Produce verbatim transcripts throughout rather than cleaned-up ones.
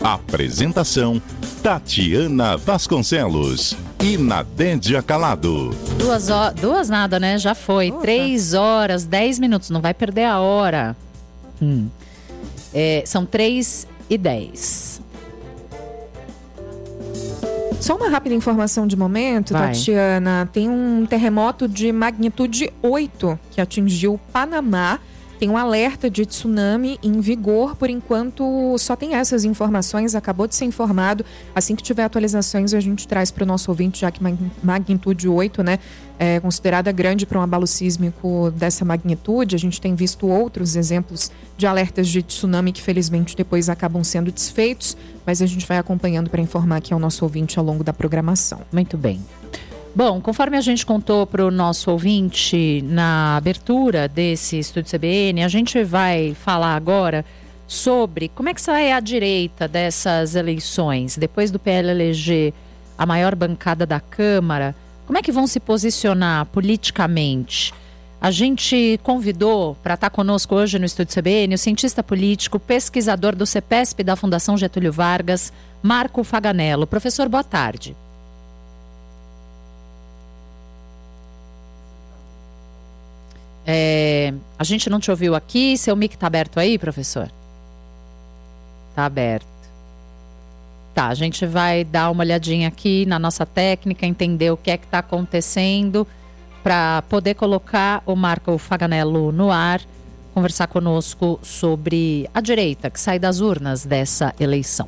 Apresentação: Tatiana Vasconcelos e Nadédia Calado. Duas, ho- duas nada, né? Já foi. Opa. Três horas, dez minutos. Não vai perder a hora. Hum. É, são três e dez. Só uma rápida informação de momento, Vai. Tatiana. Tem um terremoto de magnitude oito que atingiu o Panamá. Tem um alerta de tsunami em vigor. Por enquanto, só tem essas informações. Acabou de ser informado. Assim que tiver atualizações, a gente traz para o nosso ouvinte, já que magnitude oito, né, é considerada grande para um abalo sísmico dessa magnitude. A gente tem visto outros exemplos de alertas de tsunami que, felizmente, depois acabam sendo desfeitos. Mas a gente vai acompanhando para informar aqui ao nosso ouvinte ao longo da programação. Muito bem. Bom, conforme a gente contou para o nosso ouvinte na abertura desse Estúdio C B N, a gente vai falar agora sobre como é que sai a direita dessas eleições. Depois do P L eleger a maior bancada da Câmara, como é que vão se posicionar politicamente? A gente convidou para estar conosco hoje no Estúdio C B N o cientista político, pesquisador do CEPESP da Fundação Getúlio Vargas, Marco Faganello. Professor, boa tarde. É, a gente não te ouviu aqui. Seu mic tá aberto aí, professor? Tá aberto. Tá, a gente vai dar uma olhadinha aqui na nossa técnica, entender o que é que tá acontecendo para poder colocar o Marco Faganello no ar, conversar conosco sobre a direita que sai das urnas dessa eleição.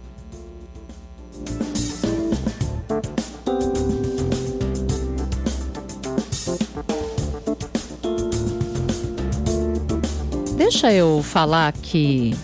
Deixa eu falar que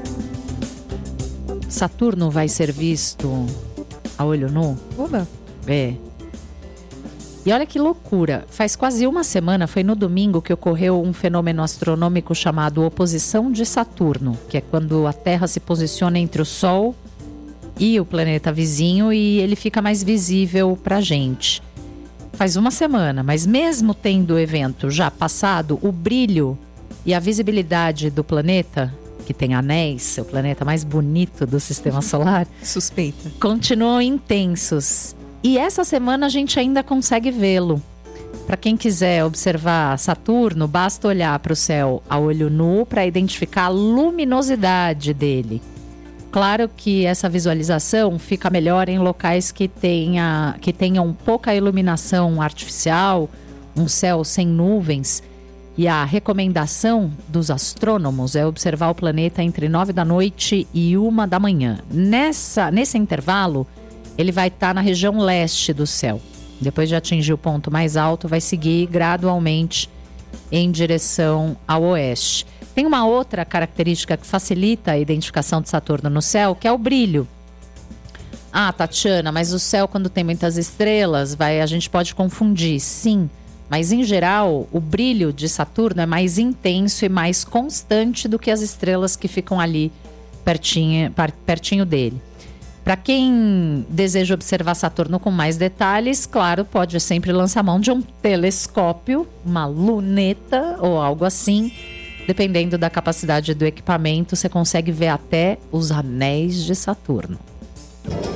Saturno vai ser visto a olho nu. Oba! É. E olha que loucura. Faz quase uma semana, foi no domingo, que ocorreu um fenômeno astronômico chamado oposição de Saturno, que é quando a Terra se posiciona entre o Sol e o planeta vizinho e ele fica mais visível pra gente. Faz uma semana, mas mesmo tendo o evento já passado, o brilho e a visibilidade do planeta, que tem anéis, o planeta mais bonito do sistema solar, Suspeita. continuam intensos. E essa semana a gente ainda consegue vê-lo. Para quem quiser observar Saturno, basta olhar para o céu a olho nu para identificar a luminosidade dele. Claro que essa visualização fica melhor em locais que, tenha, que tenham pouca iluminação artificial, um céu sem nuvens. E a recomendação dos astrônomos é observar o planeta entre nove da noite e uma da manhã. Nessa, nesse intervalo, ele vai estar na região leste do céu. Depois de atingir o ponto mais alto, vai seguir gradualmente em direção ao oeste. Tem uma outra característica que facilita a identificação de Saturno no céu, que é o brilho. Ah, Tatiana, mas o céu, quando tem muitas estrelas, vai, a gente pode confundir. Sim. Mas, em geral, o brilho de Saturno é mais intenso e mais constante do que as estrelas que ficam ali pertinho, pertinho dele. Para quem deseja observar Saturno com mais detalhes, claro, pode sempre lançar mão de um telescópio, uma luneta ou algo assim. Dependendo da capacidade do equipamento, você consegue ver até os anéis de Saturno.